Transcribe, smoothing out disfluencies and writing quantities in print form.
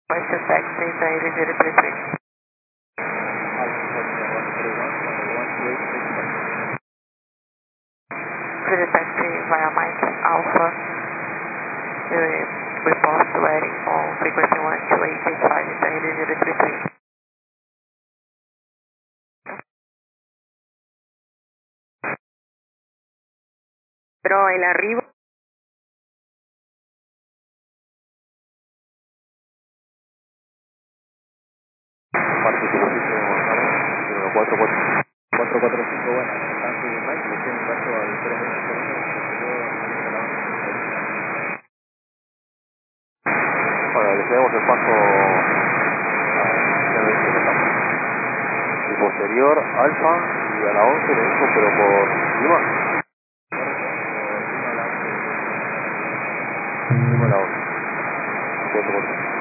Western taxi 8033. Clear taxi via Mike Alpha. Report to waiting on frequency 12885 8033. Pero el arribo. Parque tu posición, Gonzalo, 445, bueno, tanque de Mike, le tiene un paso al 0 bueno, le cedemos el paso a el posterior Alfa y a la 11 le dejo, pero por Lima. Lima a la 11. 445.